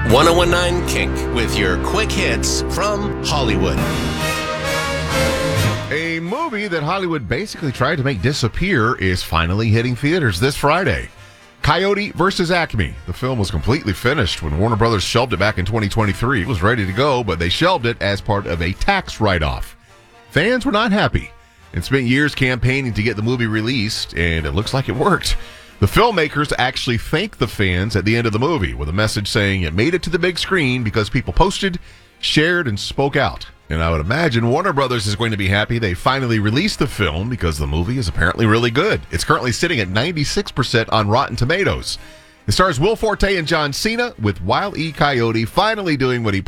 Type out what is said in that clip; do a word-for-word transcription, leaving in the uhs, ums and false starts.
ten nineteen Kink with your quick hits from Hollywood. A movie that Hollywood basically tried to make disappear is finally hitting theaters this Friday. Coyote versus Acme. The film was completely finished when Warner Brothers shelved it back in twenty twenty-three. It was ready to go, but they shelved it as part of a tax write-off. Fans were not happy and spent years campaigning to get the movie released, and it looks like it worked. The filmmakers actually thanked the fans at the end of the movie with a message saying it made it to the big screen because people posted, shared, and spoke out. And I would imagine Warner Brothers is going to be happy they finally released the film because the movie is apparently really good. It's currently sitting at ninety-six percent on Rotten Tomatoes. It stars Will Forte and John Cena, with Wile E. Coyote finally doing what he